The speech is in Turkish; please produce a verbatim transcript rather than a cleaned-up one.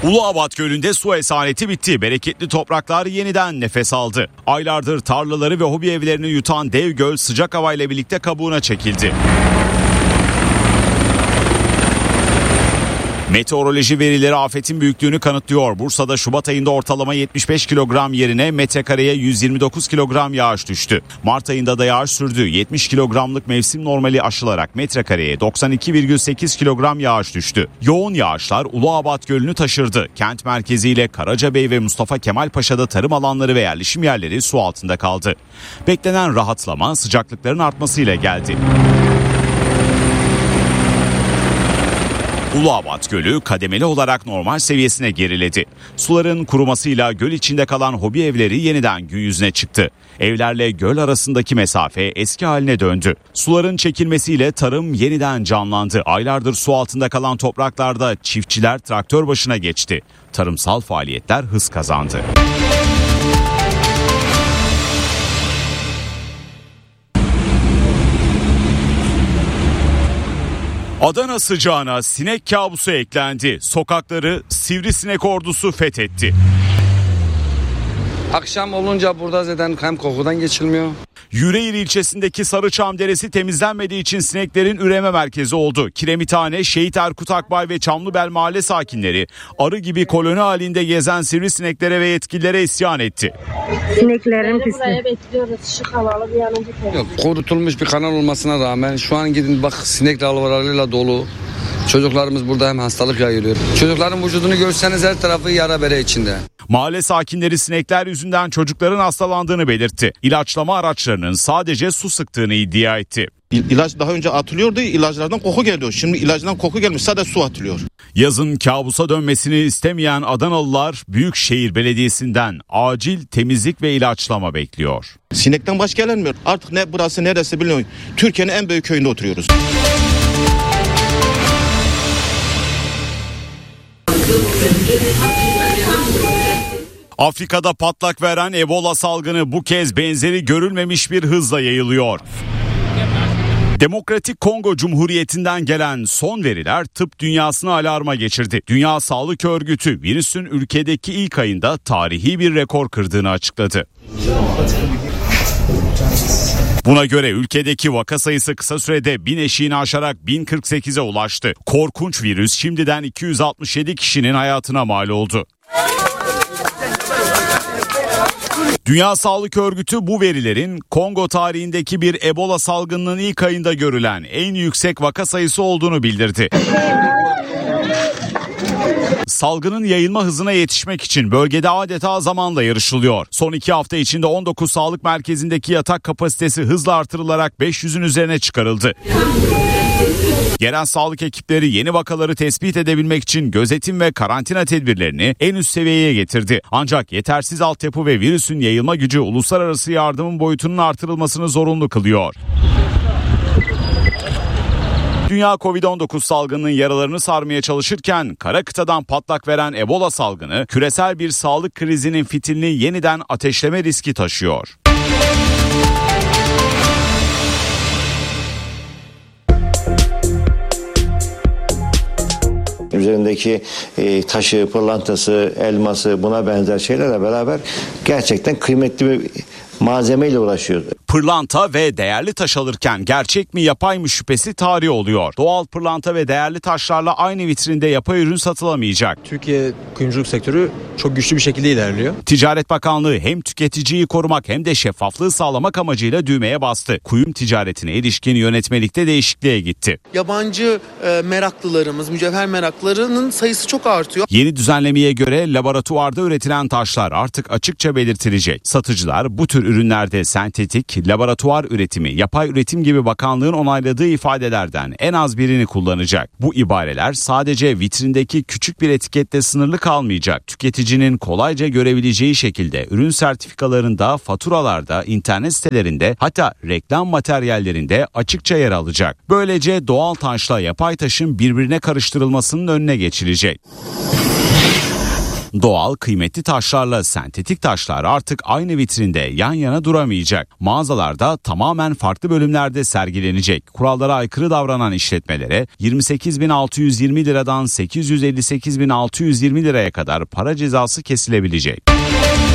Uluabat Gölü'nde su esaneti bitti. Bereketli topraklar yeniden nefes aldı. Aylardır tarlaları ve hobi evlerini yutan dev göl sıcak havayla birlikte kabuğuna çekildi. Meteoroloji verileri afetin büyüklüğünü kanıtlıyor. Bursa'da Şubat ayında ortalama yetmiş beş kilogram yerine metrekareye yüz yirmi dokuz kilogram yağış düştü. Mart ayında da yağış sürdü. yetmiş kilogramlık mevsim normali aşılarak metrekareye doksan iki virgül sekiz kilogram yağış düştü. Yoğun yağışlar Uluabat Gölü'nü taşırdı. Kent merkeziyle Karacabey ve Mustafa Kemal Paşa'da tarım alanları ve yerleşim yerleri su altında kaldı. Beklenen rahatlama sıcaklıkların artmasıyla geldi. Uluabat Gölü kademeli olarak normal seviyesine geriledi. Suların kurumasıyla göl içinde kalan hobi evleri yeniden gün yüzüne çıktı. Evlerle göl arasındaki mesafe eski haline döndü. Suların çekilmesiyle tarım yeniden canlandı. Aylardır su altında kalan topraklarda çiftçiler traktör başına geçti. Tarımsal faaliyetler hız kazandı. Adana sıcağına sinek kabusu eklendi. Sokakları sivrisinek ordusu fethetti. Akşam olunca burada zaten hem kokudan geçilmiyor. Yüreğir ilçesindeki Sarıçam Deresi temizlenmediği için sineklerin üreme merkezi oldu. Kiremithane, Şehit Erkut Akbay ve Çamlıbel mahalle sakinleri arı gibi koloni halinde gezen sivrisineklere ve yetkililere isyan etti. Sineklerin pisliği. Buraya bekliyoruz. Şu kanalı bir an önce Yok, korutulmuş bir kanal olmasına rağmen şu an gidin bak sinek dalgalarıyla dolu. Çocuklarımız burada hem hastalık yayılıyor. Çocukların vücudunu görseniz her tarafı yara bere içinde. Mahalle sakinleri sinekler yüzünden çocukların hastalandığını belirtti. İlaçlama araçlarının sadece su sıktığını iddia etti. İlaç daha önce atılıyordu, ilaçlardan koku geliyor. Şimdi ilacdan koku gelmiş, sadece su atılıyor. Yazın kabusa dönmesini istemeyen Adanalılar Büyükşehir Belediyesi'nden acil temizlik ve ilaçlama bekliyor. Sinekten başka gelmiyor. Artık ne burası neresi bilmiyorum. Türkiye'nin en büyük köyünde oturuyoruz. Afrika'da patlak veren Ebola salgını bu kez benzeri görülmemiş bir hızla yayılıyor. Demokratik Kongo Cumhuriyeti'nden gelen son veriler tıp dünyasını alarma geçirdi. Dünya Sağlık Örgütü virüsün ülkedeki ilk ayında tarihi bir rekor kırdığını açıkladı. Buna göre ülkedeki vaka sayısı kısa sürede bin eşiğini aşarak bin kırk sekize ulaştı. Korkunç virüs şimdiden iki yüz altmış yedi kişinin hayatına mal oldu. Dünya Sağlık Örgütü bu verilerin Kongo tarihindeki bir Ebola salgınının ilk ayında görülen en yüksek vaka sayısı olduğunu bildirdi. Salgının yayılma hızına yetişmek için bölgede adeta zamanla yarışılıyor. Son iki hafta içinde on dokuz sağlık merkezindeki yatak kapasitesi hızla artırılarak beş yüzün üzerine çıkarıldı. Yerel sağlık ekipleri yeni vakaları tespit edebilmek için gözetim ve karantina tedbirlerini en üst seviyeye getirdi. Ancak yetersiz altyapı ve virüsün yayılma gücü uluslararası yardımın boyutunun artırılmasını zorunlu kılıyor. Dünya kovid on dokuz salgınının yaralarını sarmaya çalışırken kara kıtadan patlak veren Ebola salgını küresel bir sağlık krizinin fitilini yeniden ateşleme riski taşıyor. Üzerindeki e, taşı, pırlantası, elması buna benzer şeylerle beraber gerçekten kıymetli bir malzemeyle uğraşıyor. Pırlanta ve değerli taş alırken gerçek mi yapay mı şüphesi tarih oluyor. Doğal pırlanta ve değerli taşlarla aynı vitrinde yapay ürün satılamayacak. Türkiye kuyumculuk sektörü çok güçlü bir şekilde ilerliyor. Ticaret Bakanlığı hem tüketiciyi korumak hem de şeffaflığı sağlamak amacıyla düğmeye bastı. Kuyum ticaretine ilişkin yönetmelikte değişikliğe gitti. Yabancı e, meraklılarımız, mücevher meraklarının sayısı çok artıyor. Yeni düzenlemeye göre laboratuvarda üretilen taşlar artık açıkça belirtilecek. Satıcılar bu tür ürünlerde sentetik, laboratuvar üretimi, yapay üretim gibi bakanlığın onayladığı ifadelerden en az birini kullanacak. Bu ibareler sadece vitrindeki küçük bir etiketle sınırlı kalmayacak. Tüketicinin kolayca görebileceği şekilde ürün sertifikalarında, faturalarda, internet sitelerinde hatta reklam materyallerinde açıkça yer alacak. Böylece doğal taşla yapay taşın birbirine karıştırılmasının önüne geçilecek. Doğal, kıymetli taşlarla sentetik taşlar artık aynı vitrinde yan yana duramayacak. Mağazalarda tamamen farklı bölümlerde sergilenecek. Kurallara aykırı davranan işletmelere yirmi sekiz bin altı yüz yirmi liradan sekiz yüz elli sekiz bin altı yüz yirmi liraya kadar para cezası kesilebilecek.